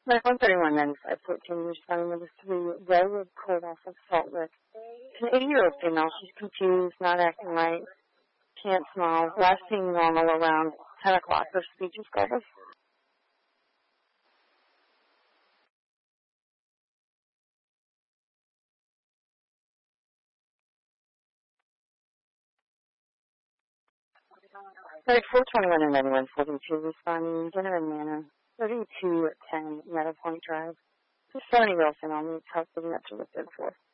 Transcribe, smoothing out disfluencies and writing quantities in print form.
Like 13195, 14 years young, with a 3 railroad court off of Salt Lick. It's an 80-year-old female. She's confused, not acting right, can't smile. Last seen normal around 10 o'clock. Her speech is garbled. Like 421 and 9142, responding dinner and manner. 32 at 10, Meadow Point Drive. This 70-year-old female needs help getting up to the third floor.